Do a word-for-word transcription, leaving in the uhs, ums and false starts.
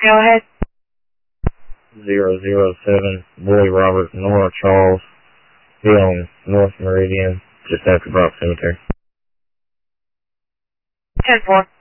Go ahead. zero zero seven, Boy Robert, Nora Charles, be on North Meridian, just after Brock Cemetery. ten four.